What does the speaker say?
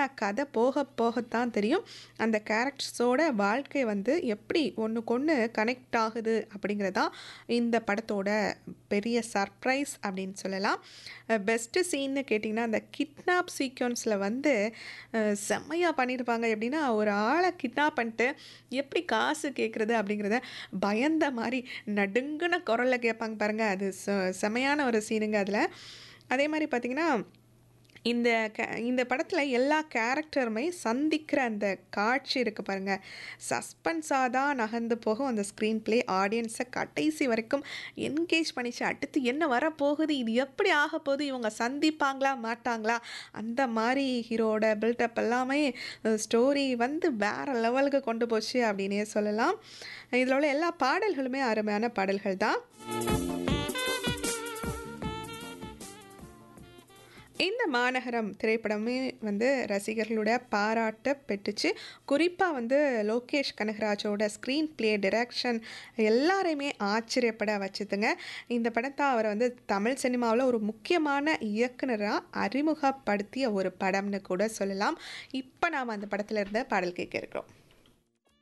ஆனா கதை போக போகத்தான் தெரியும். அந்த கேரக்டர்ஸோட வாழ்க்கை வந்து எப்படி ஒண்ணுக்கொண்ணு கனெக்ட் ஆகுது அப்படிங்கிறது தான் இந்த படத்தோட பெரிய சர்ப்ரைஸ் அப்படின்னு சொல்லலாம். பெஸ்ட் சீன்னு கேட்டிங்கன்னா, அந்த கிட்னாப் சீக்வென்ஸில வந்து செம்மையா பண்ணியிருப்பாங்க. எப்படின்னா, ஒரு ஆள கிட்னாப் பண்ணிட்டு எப்படி காசு கேட்குறது அப்படிங்கிறத பயந்த மாரி நடுங்குன குரல்ல கேட்பாங்க பாருங்க. அது செமையான ஒரு சீனுங்க அதில. அதே மாரி பார்த்தீங்கன்னா, இந்த இந்த படத்துல எல்லா கேரக்டருமே சந்திக்கிற அந்த காட்சி இருக்கு பாருங்க. சஸ்பென்ஸா தான் நகர்ந்து போகும் அந்த ஸ்க்ரீன் ப்ளே. ஆடியன்ஸ கடைசி வரைக்கும் என்கேஜ் பண்ணிச்சு. அடுத்து என்ன வரப்போகுது? இது எப்படி ஆகப்போகுது? இவங்க சந்திப்பாங்களா? மாட்டாங்களா? அந்த மாரி ஹீரோவோட பில்டப் எல்லாமே ஸ்டோரி வந்து வேற லெவலுக்கு கொண்டு போச்சு அப்படின்னே சொல்லலாம். இதில உள்ள எல்லா பாடல்களுமே அருமையான பாடல்கள் தான். இந்த மாநகரம் திரைப்படமே வந்து ரசிகர்களோட பாராட்ட பெற்றுச்சு. குறிப்பா வந்து லோகேஷ் கனகராஜோட ஸ்க்ரீன் ப்ளே, டைரக்ஷன் எல்லாரையுமே ஆச்சரியப்பட வச்சுதுங்க. இந்த படத்த அவர வந்து தமிழ் சினிமாவுல ஒரு முக்கியமான இயக்குனரா அறிமுகப்படுத்திய ஒரு படம்னு கூட சொல்லலாம். இப்ப நாம அந்த படத்துல இருந்த பாடல் கேட்க இருக்கிறோம்.